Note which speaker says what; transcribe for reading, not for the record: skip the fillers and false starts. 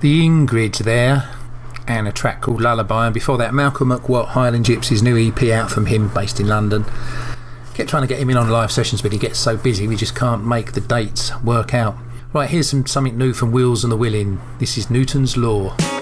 Speaker 1: The Ingrid there, and a track called Lullaby, and before that Malcolm McWatt, Highland Gypsies, new EP out from him, based in London. Kept trying to get him in on live sessions, but he gets so busy we just can't make the dates work out. Right, here's something new from Wheels and the Willing. This is Newton's Law.